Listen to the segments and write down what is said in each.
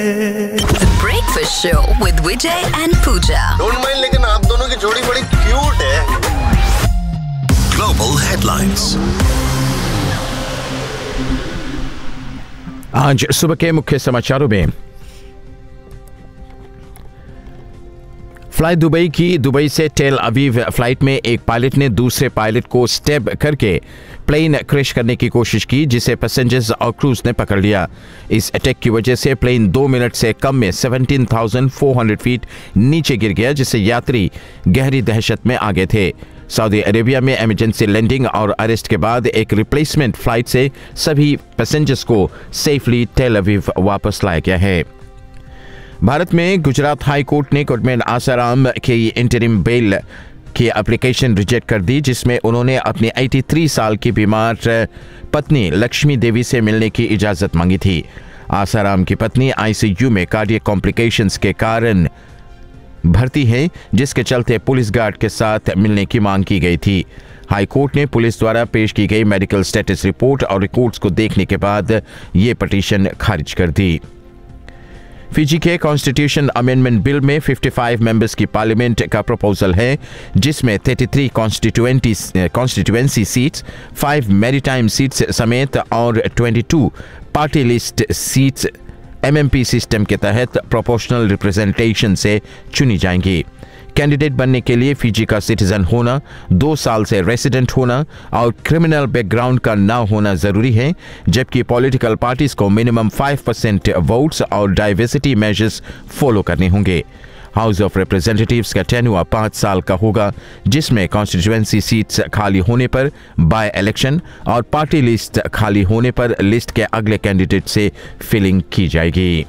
Breakfast show with Vijay and Pooja. Don't mind, लेकिन आप दोनों की जोड़ी बड़ी क्यूट है. Global headlines. आज सुबह के मुख्य समाचारों में फ्लाइट दुबई से टेल अवीव फ्लाइट में एक पायलट ने दूसरे पायलट को स्टैब करके प्लेन क्रैश करने की कोशिश की, जिसे पैसेंजर्स और क्रूज ने पकड़ लिया. इस अटैक की वजह से प्लेन 2 मिनट से कम में 17,400 फीट नीचे गिर गया, जिससे यात्री गहरी दहशत में आ गए थे. सऊदी अरेबिया में इमरजेंसी लैंडिंग और अरेस्ट के बाद एक रिप्लेसमेंट फ्लाइट से सभी पैसेंजर्स को सेफली टेल अवीव वापस लाया गया है. भारत में गुजरात हाई कोर्ट ने गुडमैन आसाराम के इंटरिम बेल की एप्लीकेशन रिजेक्ट कर दी, जिसमें उन्होंने अपनी 83 साल की बीमार पत्नी लक्ष्मी देवी से मिलने की इजाज़त मांगी थी. आसाराम की पत्नी आईसीयू में कार्डियक कॉम्प्लिकेशंस के कारण भर्ती है, जिसके चलते पुलिस गार्ड के साथ मिलने की मांग की गई थी. हाई कोर्ट ने पुलिस द्वारा पेश की गई मेडिकल स्टेटस रिपोर्ट और रिकॉर्ड्स को देखने के बाद ये पिटीशन खारिज कर दी. फिजी के कॉन्स्टिट्यूशन अमेंडमेंट बिल में 55 मेंबर्स की पार्लियामेंट का प्रपोजल है, जिसमें 33 कॉन्स्टिट्यूएंसी सीट्स, 5 मैरीटाइम सीट्स समेत और 22 party list seats MMP system के तहत प्रोपोर्शनल रिप्रेजेंटेशन से चुनी जाएंगी. कैंडिडेट बनने के लिए फिजी का सिटीजन होना, 2 साल से रेसिडेंट होना और क्रिमिनल बैकग्राउंड का ना होना जरूरी है, जबकि पॉलिटिकल पार्टीज को मिनिमम 5% वोट्स और डाइवर्सिटी मेजर्स फॉलो करने होंगे. हाउस ऑफ रिप्रेजेंटेटिव्स का टेन्योर 5 साल का होगा, जिसमें कॉन्स्टिट्यूएंसी सीट्स खाली होने पर बाय इलेक्शन और पार्टी लिस्ट खाली होने पर लिस्ट के अगले कैंडिडेट से फिलिंग की जाएगी.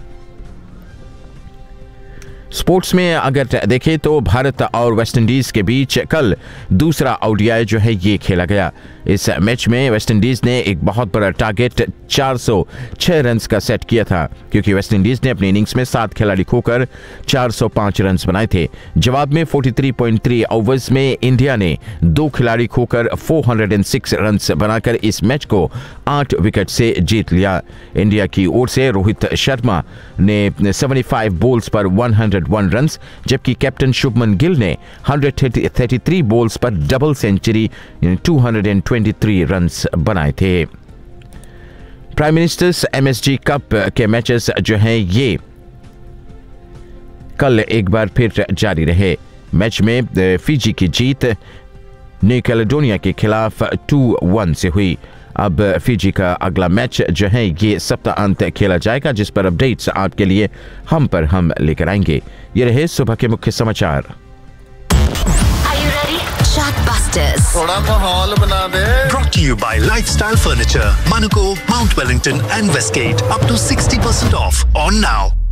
स्पोर्ट्स में अगर देखें तो भारत और वेस्टइंडीज के बीच कल दूसरा ओडीआई जो है ये खेला गया. इस मैच में वेस्टइंडीज ने एक बहुत बड़ा टारगेट 406 रन्स का सेट किया था, क्योंकि वेस्टइंडीज ने अपनी इनिंग्स में 7 खिलाड़ी खोकर 405 रन्स बनाए थे. जवाब में 43.3 ओवर्स में इंडिया ने 2 खिलाड़ी खोकर 406 रन्स बनाकर इस मैच को 8 विकेट से जीत लिया. इंडिया की ओर से रोहित शर्मा ने 75 बॉल्स पर 101 रन्स, जबकि कैप्टन शुभमन गिल ने 133 बॉल्स पर डबल सेंचुरी 223 रन्स बनाए थे. प्राइम मिनिस्टर्स एमएसजी कप के मैचेस जो हैं ये कल एक बार फिर जारी रहे. मैच में फिजी की जीत न्यू कैलेडोनिया के खिलाफ 2-1 से हुई. अब फिजी का अगला मैच जो है ये सप्ताहांत खेला जाएगा, जिस पर अपडेट्स आपके लिए हम लेकर आएंगे. ये रहे सुबह के मुख्य समाचार. थोड़ा माहौल बना दे. Brought to you by Lifestyle Furniture, Manuko, Mount Wellington and Westgate. Up to 60% off on now.